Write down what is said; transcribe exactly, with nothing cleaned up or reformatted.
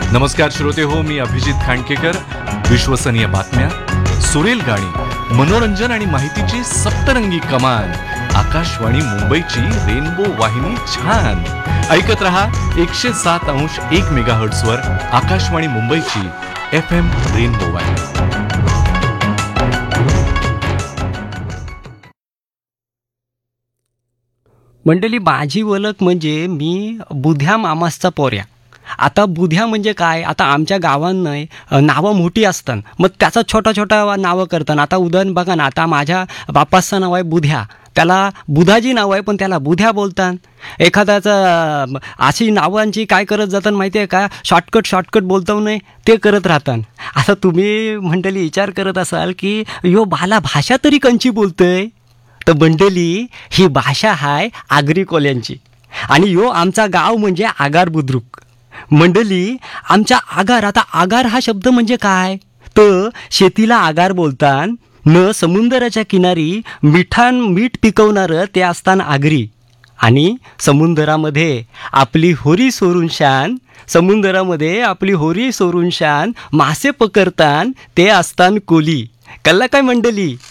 नमस्कार श्रोते हो, मी अभिजित खांडकेकर. विश्वसनीय बातम्या, सुरेल गाणी, मनोरंजन आणि माहितीची सप्तरंगी कमान. आकाशवाणी मुंबईची रेनबो वाहिनी छान ऐकत रहा. एकशे सात अंश एक मेगाहर्ट्झ वर आकाशवाणी मुंबईची एफ एम रेनबो वाहिनी. मंडळी, माझी ओळख म्हणजे मी बुध्या मामासचा पोऱ्या. आता बुध्या म्हणजे काय, आता आमच्या गावात नाही नावं मोठी असतात, मग त्याचा छोटा छोटा नावं करतात. आता उदाहरण बघा ना, आता माझ्या बापाचं नाव आहे बुध्या, त्याला बुधाजी नाव आहे पण त्याला बुध्या बोलतात. एखाद्याचं अशी नावांची काय करत जातात माहिती आहे का, शॉर्टकट शॉर्टकट बोलतो नाही ते करत राहतात. आता तुम्ही मंडळी विचार करत असाल की यो बाला भाषा तरी कंची बोलतोय, तर मंडळी ही भाषा आहे आगरी कोल्यांची. आणि यो आमचा गाव म्हणजे आगार बुद्रुक. मंडळी आमच्या आगार, आता आगार हा शब्द म्हणजे काय, तर शेतीला आगार बोलतात. न समुद्राच्या किनारी मिठान मीठ पिकवणारं ते असताना आगरी. आणि समुद्रामध्ये आपली होरी सोरून शान समुद्रामध्ये आपली होरी सोरून शान मासे पकडतान ते असतान कोली. कळलं काय मंडळी?